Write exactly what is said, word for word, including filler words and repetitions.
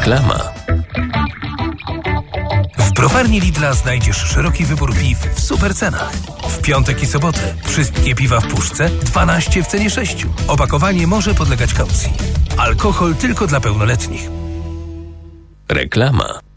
Reklama. W Browarni Lidla znajdziesz szeroki wybór piw w super cenach. W piątek i sobotę wszystkie piwa w puszce dwanaście w cenie sześciu. Opakowanie może podlegać kaucji. Alkohol tylko dla pełnoletnich. Reklama.